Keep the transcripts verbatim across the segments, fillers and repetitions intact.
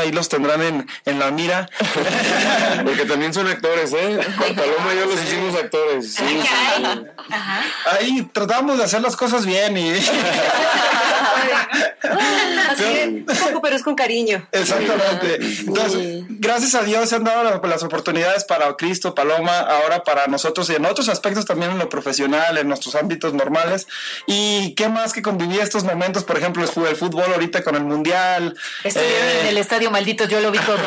ahí los tendrán en, en la mira. Porque también son actores, ¿eh? Con Paloma y yo los hicimos actores. Sí, sí, sí. Ajá. Ahí tratamos de hacer las cosas bien y... Así es, poco, pero es con cariño. Exactamente. Entonces, sí. Gracias a Dios se han dado las, las oportunidades para Cristo, Paloma, ahora para nosotros y en otros aspectos también en lo profesional, en nuestros ámbitos normales. Y qué más que convivir estos momentos, por ejemplo, el fútbol ahorita con el Mundial. Estuvieron eh, en el estadio maldito, yo lo vi todo.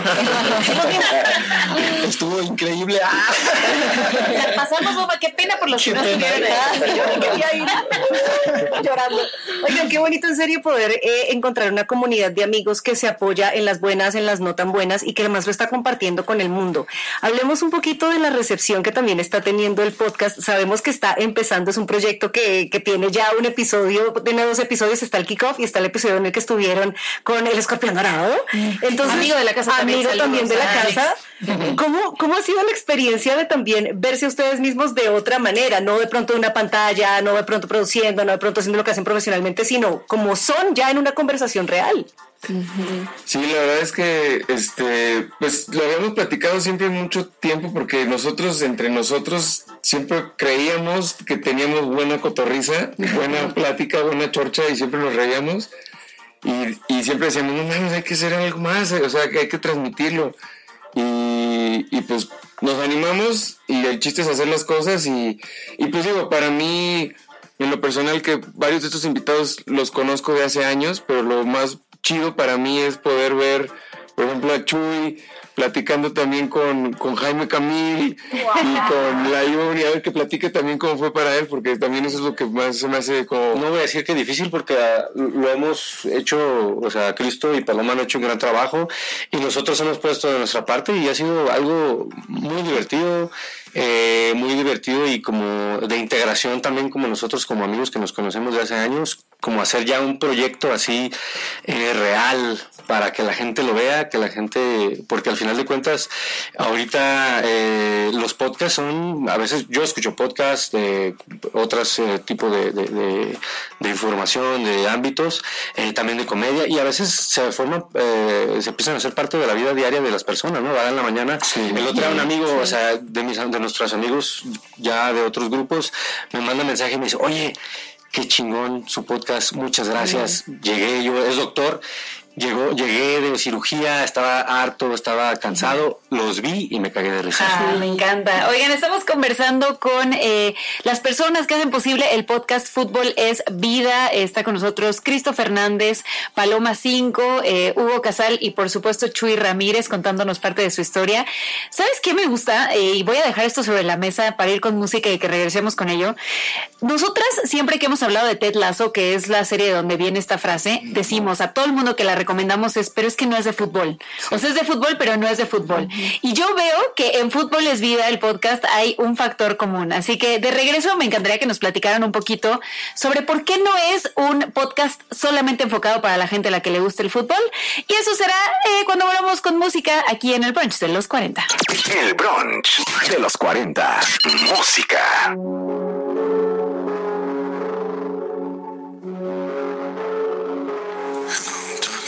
Estuvo increíble. ¡Ah! Pasamos, bomba, qué pena por los que no estuvieron ahí. Yo quería ir llorando. Oigan, qué bonito en serio poder eh, encontrar una comunidad de amigos que se apoya en las buenas, en las no tan buenas y que además lo está compartiendo con el mundo. Hablemos un poquito de la recepción que también está teniendo el podcast. Sabemos que está empezando, es un proyecto que, que tiene ya un episodio, tiene dos episodios, está el kickoff y está el episodio en el que estuvieron con el Escorpión Dorado. Entonces, amigo de la casa también, amigo también de la casa. ¿Cómo, ¿Cómo ha sido la experiencia de también verse ustedes mismos de otra manera? No de pronto en una pantalla, no de pronto produciendo, no de pronto haciendo lo que hacen profesionalmente, sino como son ya en una conversación real. Sí, la verdad es que este, pues lo habíamos platicado siempre mucho tiempo porque nosotros entre nosotros siempre creíamos que teníamos buena cotorriza, buena plática, buena chorcha y siempre nos reíamos y, y siempre decíamos, no mames, hay que hacer algo más, o sea, que hay que transmitirlo. Y, y pues nos animamos y el chiste es hacer las cosas y, y pues digo, para mí en lo personal que varios de estos invitados los conozco de hace años, pero lo más chido para mí es poder ver, por ejemplo, a Chuy platicando también con, con Jaime Camil wow. y con Layun, y a ver que platique también cómo fue para él, porque también eso es lo que más se me hace como... No voy a decir que es difícil porque lo hemos hecho, o sea, Cristo y Paloma han hecho un gran trabajo y nosotros hemos puesto de nuestra parte y ha sido algo muy divertido, eh, muy divertido y como de integración también como nosotros como amigos que nos conocemos de hace años, como hacer ya un proyecto así eh, real para que la gente lo vea, que la gente, porque al final de cuentas ahorita eh, los podcasts son, a veces yo escucho podcasts de otros eh, tipos de, de, de, de información, de ámbitos, eh, también de comedia, y a veces se forman, eh, se empiezan a hacer parte de la vida diaria de las personas, ¿no? Va en la mañana, sí. El otro día un amigo, sí. o sea, de mis de nuestros amigos ya de otros grupos, me manda mensaje y me dice, oye, qué chingón su podcast, muchas gracias, mm. llegué, yo, es doctor, Llegó, llegué de cirugía, estaba harto, estaba cansado, los vi y me cagué de risa. Ah, me encanta. Oigan, estamos conversando con eh, las personas que hacen posible el podcast Fútbol es Vida. Está con nosotros Cristo Fernández, Paloma cinco, eh, Hugo Casal y por supuesto Chuy Ramírez contándonos parte de su historia. ¿Sabes qué me gusta? Eh, y voy a dejar esto sobre la mesa para ir con música y que regresemos con ello. Nosotras, siempre que hemos hablado de Ted Lasso, que es la serie de donde viene esta frase, decimos a todo el mundo que la recomendamos es, pero es que no es de fútbol. O sea, es de fútbol, pero no es de fútbol. Uh-huh. Y yo veo que en Fútbol es Vida, el podcast, hay un factor común. Así que de regreso me encantaría que nos platicaran un poquito sobre por qué no es un podcast solamente enfocado para la gente a la que le gusta el fútbol. Y eso será eh, cuando volvamos con música aquí en el Brunch de los cuarenta. El Brunch de los cuarenta. Música.